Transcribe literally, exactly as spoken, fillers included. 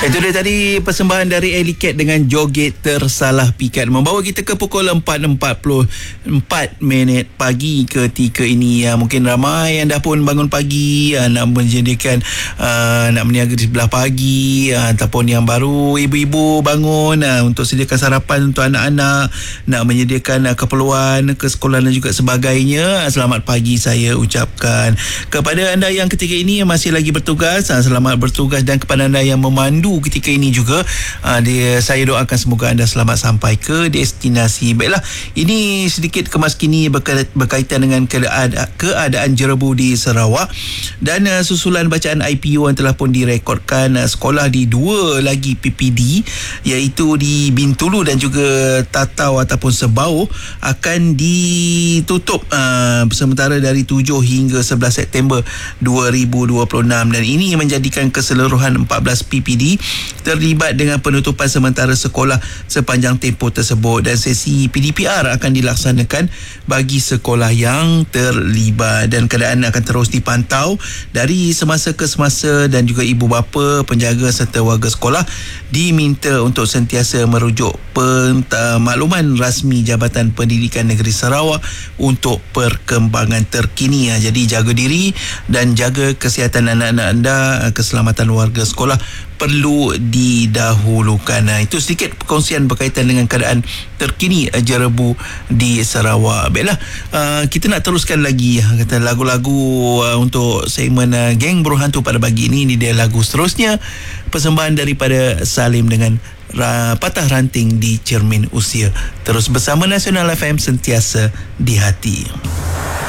Itu dia tadi persembahan dari Ellie Cat dengan Joget Tersalah Pikat, membawa kita ke pukul empat empat puluh empat minit pagi ketika ini. Ya, mungkin ramai yang dah pun bangun pagi, ya, nak menjadikan uh, nak berniaga di sebelah pagi, ya, ataupun yang baru ibu-ibu bangun uh, untuk sediakan sarapan untuk anak-anak, nak menyediakan uh, keperluan ke sekolah dan juga sebagainya. Selamat pagi saya ucapkan kepada anda yang ketika ini masih lagi bertugas. Uh, selamat bertugas, dan kepada anda yang memandu ketika ini juga, uh, dia, saya doakan semoga anda selamat sampai ke destinasi. Baiklah, ini sedikit kemas kini berkait, berkaitan dengan keadaan, keadaan jerebu di Sarawak, dan uh, susulan bacaan I P U yang telah pun direkodkan uh, sekolah di dua lagi P P D, iaitu di Bintulu dan juga Tatau ataupun Sebau, akan ditutup uh, sementara dari tujuh hingga sebelas September dua ribu dua puluh enam, dan ini menjadikan keseluruhan empat belas P P D terlibat dengan penutupan sementara sekolah sepanjang tempoh tersebut, dan sesi P D P R akan dilaksanakan bagi sekolah yang terlibat, dan keadaan akan terus dipantau dari semasa ke semasa, dan juga ibu bapa, penjaga serta warga sekolah diminta untuk sentiasa merujuk makluman rasmi Jabatan Pendidikan Negeri Sarawak untuk perkembangan terkini. Jadi jaga diri dan jaga kesihatan anak-anak anda, keselamatan warga sekolah perlu didahulukan. Nah, itu sedikit perkongsian berkaitan dengan keadaan terkini jerebu di Sarawak. Baiklah, uh, kita nak teruskan lagi kata lagu-lagu uh, untuk segmen uh, Geng Burung Hantu pada pagi ini. Ini dia lagu seterusnya, persembahan daripada Salim dengan uh, Patah Ranting di Cermin Usia. Terus bersama Nasional F M, sentiasa di hati.